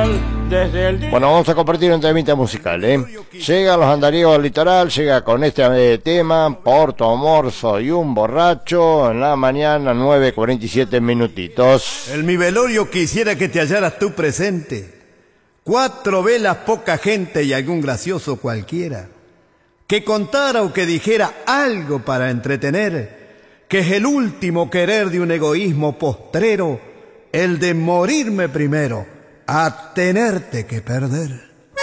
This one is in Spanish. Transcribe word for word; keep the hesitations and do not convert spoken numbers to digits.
litoral desde el día... Bueno, vamos a compartir un temita musical, ¿eh? Llegan los andaríos al litoral, llega con este eh, tema, Por tu amor soy un borracho, en la mañana, nueve cuarenta y siete minutitos. En mi velorio quisiera que te hallaras tú presente. Cuatro velas, poca gente y algún gracioso cualquiera, que contara o que dijera algo para entretener, que es el último querer de un egoísmo postrero, el de morirme primero, a tenerte que perder.